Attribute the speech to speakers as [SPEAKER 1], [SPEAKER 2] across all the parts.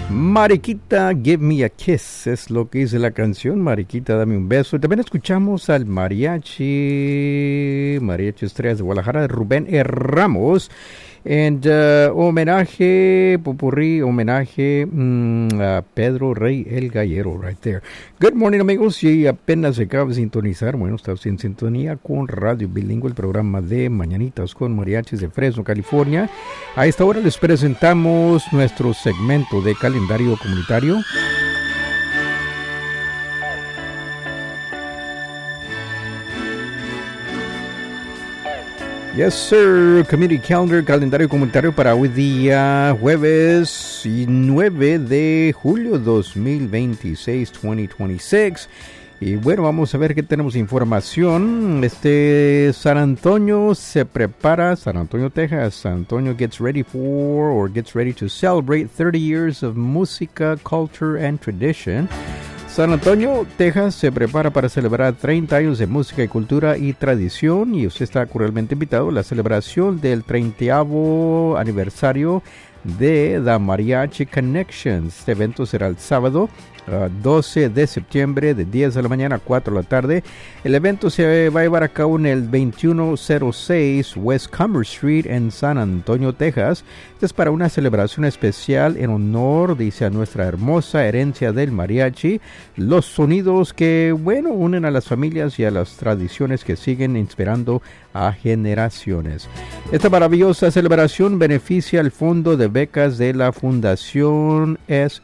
[SPEAKER 1] Mariquita, give me a kiss, es lo que dice la canción. Mariquita, dame un beso. También escuchamos al mariachi Estrellas de Guadalajara, de Rubén Ramos. And homenaje, popurrí, homenaje a Pedro Rey el Gallero, right there. Good morning, amigos. Si apenas se acaba de sintonizar, bueno, estás en sintonía con Radio Bilingüe, el programa de Mañanitas con Mariachis de Fresno, California. A esta hora les presentamos nuestro segmento de calendario comunitario. Yes, sir. Community Calendar, calendario comunitario para hoy día, jueves 9 de julio 2026. Y bueno, vamos a ver qué tenemos información. San Antonio se prepara, San Antonio, Texas. San Antonio gets ready to celebrate 30 years of música, culture, and tradition. San Antonio, Texas, se prepara para celebrar 30 años de música y cultura y tradición, y usted está cordialmente invitado a la celebración del 30º aniversario de The Mariachi Connections. Este evento será el sábado 12 de septiembre de 10 de la mañana a 4 de la tarde. El evento se va a llevar a cabo en el 2106 West Commerce Street en San Antonio, Texas. Este es para una celebración especial en honor, dice, a nuestra hermosa herencia del mariachi, los sonidos que, bueno, unen a las familias y a las tradiciones que siguen inspirando a generaciones. Esta maravillosa celebración beneficia al Fondo de Becas de la Fundación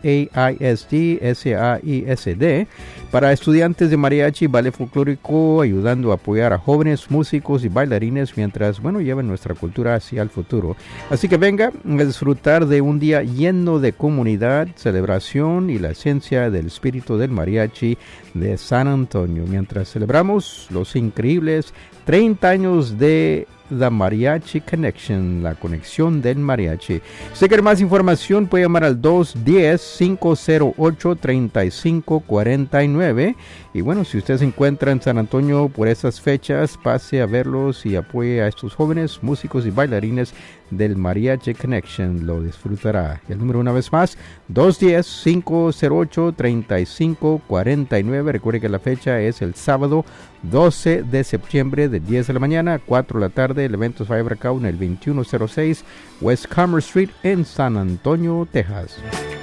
[SPEAKER 1] SAISD para estudiantes de mariachi y ballet folclórico, ayudando a apoyar a jóvenes músicos y bailarines mientras, bueno, llevan nuestra cultura hacia el futuro. Así que venga a disfrutar de un día lleno de comunidad, celebración y la esencia del espíritu del mariachi de San Antonio, mientras celebramos los increíbles 30 años de The Mariachi Connection, la conexión del mariachi. Si quiere más información, puede llamar al 210-508-3549. Y bueno, si usted se encuentra en San Antonio por esas fechas, pase a verlos y apoye a estos jóvenes músicos y bailarines del Mariachi Connection. Lo disfrutará. El número una vez más, 210-508-3549. Recuerde que la fecha es el sábado 12 de septiembre de 10 de la mañana a 4 de la tarde. El evento se va a llevar a cabo en el 2106 West Commerce Street en San Antonio, Texas.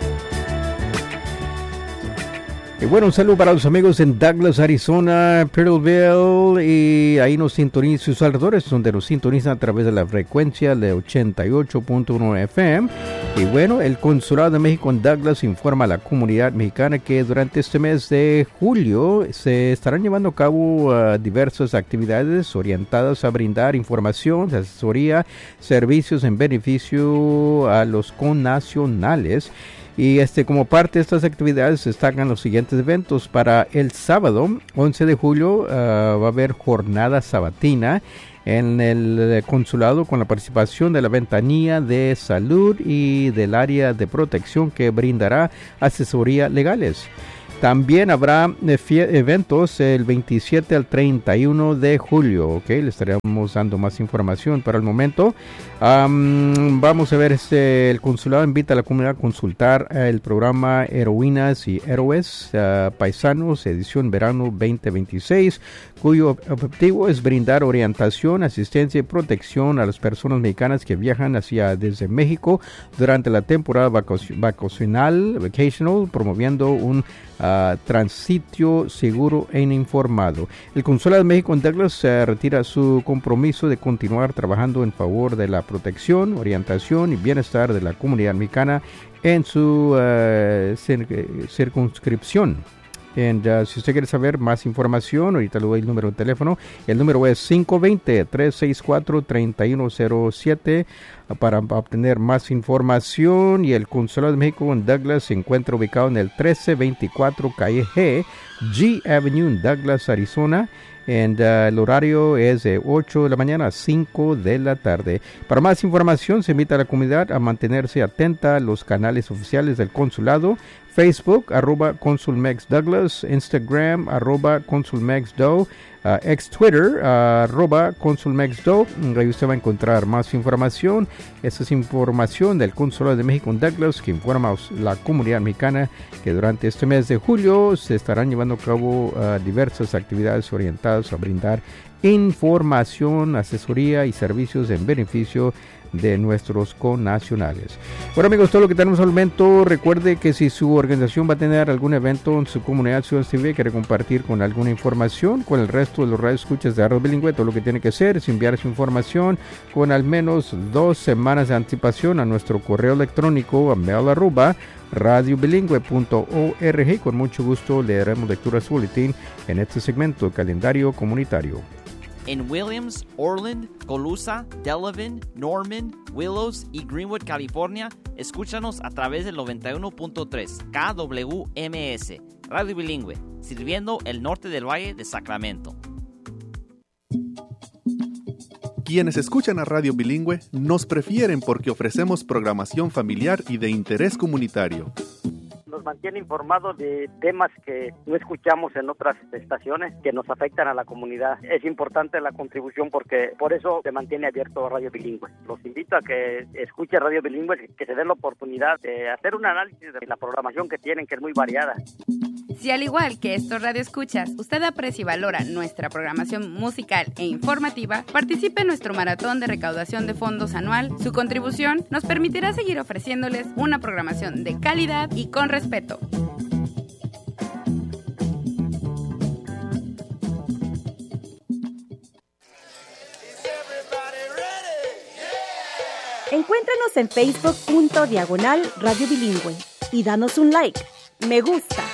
[SPEAKER 1] Y bueno, un saludo para los amigos en Douglas, Arizona, Pearlville, y ahí nos sintonizan sus alrededores, donde nos sintonizan a través de la frecuencia de 88.1 FM. Y bueno, el Consulado de México en Douglas informa a la comunidad mexicana que durante este mes de julio se estarán llevando a cabo diversas actividades orientadas a brindar información, asesoría, servicios en beneficio a los connacionales. Y como parte de estas actividades destacan los siguientes eventos. Para el sábado 11 de julio va a haber jornada sabatina en el consulado con la participación de la Ventanilla de Salud y del área de protección que brindará asesoría legales. También habrá eventos el 27 al 31 de julio, ¿ok? Le estaremos dando más información. Para el momento, vamos a ver, el consulado invita a la comunidad a consultar el programa Heroínas y Héroes Paisanos, edición verano 2026, cuyo objetivo es brindar orientación, asistencia y protección a las personas mexicanas que viajan desde México durante la temporada vacacional, promoviendo un transitio seguro e informado. El Consulado de México en Douglas retira su compromiso de continuar trabajando en favor de la protección, orientación y bienestar de la comunidad mexicana en su circunscripción. Si usted quiere saber más información, ahorita le doy el número de teléfono. El número es 520-364-3107 para obtener más información. Y el Consulado de México en Douglas se encuentra ubicado en el 1324 Calle G Avenue en Douglas, Arizona. El horario es de 8 de la mañana a 5 de la tarde. Para más información, se invita a la comunidad a mantenerse atenta a los canales oficiales del consulado, Facebook, @ConsulMexDouglas, Instagram, @ConsulMexDo, ex Twitter, @ConsulMexDo. Ahí usted va a encontrar más información. Esa es información del Consulado de México en Douglas, que informa a la comunidad mexicana que durante este mes de julio se estarán llevando a cabo diversas actividades orientadas a brindar información, asesoría y servicios en beneficio de nuestros connacionales. Bueno, amigos, todo lo que tenemos al momento. Recuerde que si su organización va a tener algún evento en su comunidad, Ciudad TV, quiere compartir con alguna información con el resto de los radioescuchas de Radio Bilingüe, todo lo que tiene que hacer es enviar su información con al menos 2 semanas de anticipación a nuestro correo electrónico a mail@radiobilingüe.org. Con mucho gusto le daremos lectura a su boletín en este segmento, Calendario Comunitario.
[SPEAKER 2] En Williams, Orland, Colusa, Delavan, Norman, Willows y Greenwood, California, escúchanos a través del 91.3 KWMS, Radio Bilingüe, sirviendo el norte del Valle de Sacramento.
[SPEAKER 3] Quienes escuchan a Radio Bilingüe nos prefieren porque ofrecemos programación familiar y de interés comunitario.
[SPEAKER 4] Nos mantiene informados de temas que no escuchamos en otras estaciones que nos afectan a la comunidad. Es importante la contribución porque por eso se mantiene abierto Radio Bilingüe. Los invito a que escuchen Radio Bilingüe, que se den la oportunidad de hacer un análisis de la programación que tienen, que es muy variada.
[SPEAKER 5] Si al igual que estos radioescuchas, usted aprecia y valora nuestra programación musical e informativa, participe en nuestro maratón de recaudación de fondos anual. Su contribución nos permitirá seguir ofreciéndoles una programación de calidad y con respeto.
[SPEAKER 6] Encuéntranos en Facebook.com/Radio Bilingüe y danos un like, me gusta